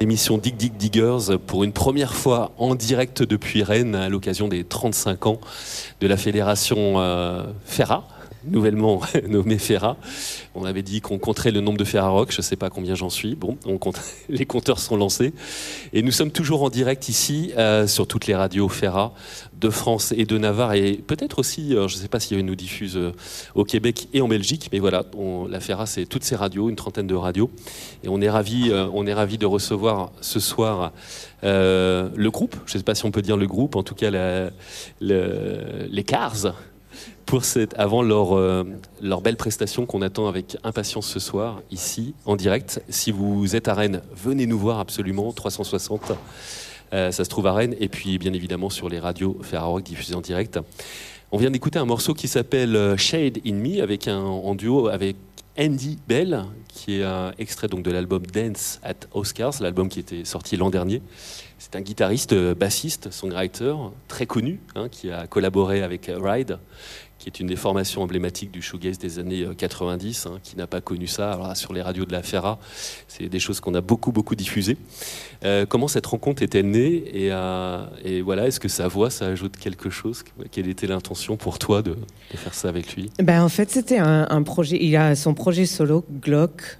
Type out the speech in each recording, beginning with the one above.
Émission Dig Dig Diggers pour une première fois en direct depuis Rennes à l'occasion des 35 ans de la fédération Ferra, nouvellement nommée Ferra. On avait dit qu'on compterait le nombre de Ferrarock, je ne sais pas combien j'en suis. Bon, les compteurs sont lancés. Et nous sommes toujours en direct ici sur toutes les radios Ferra de France et de Navarre et peut-être aussi, je ne sais pas s'il y a une nous diffuse au Québec et en Belgique, mais voilà, la Ferra c'est toutes ces radios, une trentaine de radios. Et on est ravis de recevoir ce soir le groupe, je ne sais pas si on peut dire le groupe, en tout cas les Cars, avant leur belle prestation qu'on attend avec impatience ce soir, ici, en direct. Si vous êtes à Rennes, venez nous voir absolument, 360, ça se trouve à Rennes, et puis bien évidemment sur les radios Ferrarock diffusées en direct. On vient d'écouter un morceau qui s'appelle Shade in Me, en duo avec Andy Bell, qui est un extrait donc de l'album Dance at Oscars, l'album qui était sorti l'an dernier. C'est un guitariste, bassiste, songwriter, très connu, qui a collaboré avec Ride, qui est une des formations emblématiques du shoegaze des années 90, qui n'a pas connu ça. Alors, sur les radios de la Ferra, c'est des choses qu'on a beaucoup diffusées. Comment cette rencontre est-elle née et voilà, est-ce que sa voix, ça ajoute quelque chose? Quelle était l'intention pour toi de faire ça avec lui? En fait, c'était un projet. Il a son projet solo, Glock.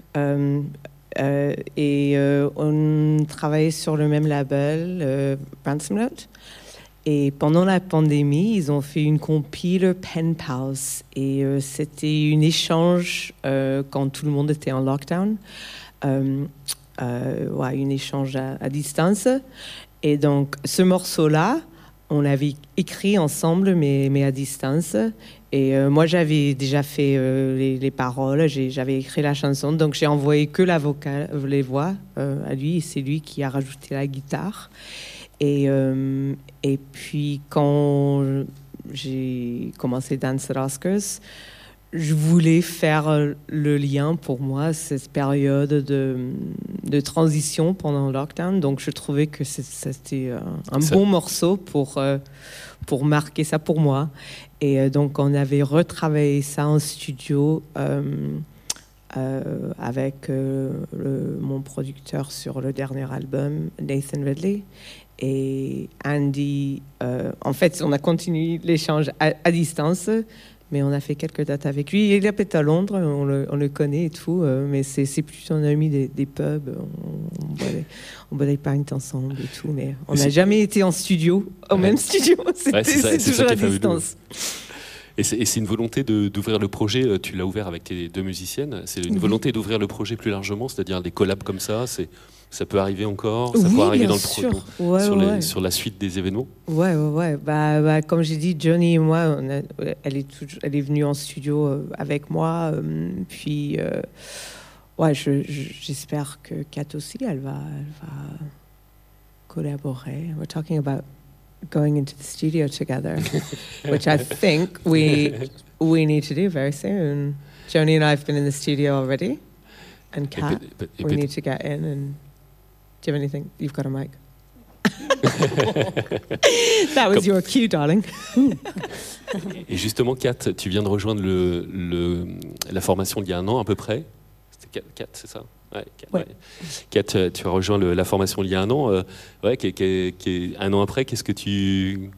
On travaillait sur le même label, Ransom Note. Et pendant la pandémie, ils ont fait une compile Pen Pals. Et c'était un échange quand tout le monde était en lockdown. Un échange à distance. Et donc, ce morceau-là, on l'avait écrit ensemble, mais à distance. Et moi, j'avais déjà fait les paroles, j'avais écrit la chanson. Donc, j'ai envoyé que les voix à lui. Et c'est lui qui a rajouté la guitare. Et puis, quand j'ai commencé Dance at Oscars, je voulais faire le lien pour moi, cette période de transition pendant le lockdown. Donc, je trouvais que c'était un bon morceau pour marquer ça pour moi. Et donc, on avait retravaillé ça en studio avec mon producteur sur le dernier album, Nathan Ridley. Et Andy, en fait, on a continué l'échange à distance, mais on a fait quelques dates avec lui. Il habite à Londres, on le connaît et tout, mais c'est plutôt un ami des pubs. On boit des pints ensemble et tout, mais on n'a jamais été en studio, même studio. C'est toujours à distance. Et c'est une volonté d'ouvrir le projet, tu l'as ouvert avec tes deux musiciennes, c'est une volonté d'ouvrir le projet plus largement, c'est-à-dire des collabs comme ça, ça peut arriver encore, ça peut arriver dans le sur la suite des événements. Ouais. Comme j'ai dit, Johnny et moi, elle est venue en studio avec moi, puis j'espère que Kat aussi, elle va collaborer. We're talking about going into the studio together, which I think we need to do very soon. Joni and I have been in the studio already, and Kat, we need to get in. And do you have anything? You've got a mic. That was your cue, darling. Et justement, Kat, tu viens de rejoindre la formation il y a un an à peu près. C'était Kat, c'est ça? Ouais. Kat, tu as rejoint la formation il y a un an. Un an après, qu'est-ce que tu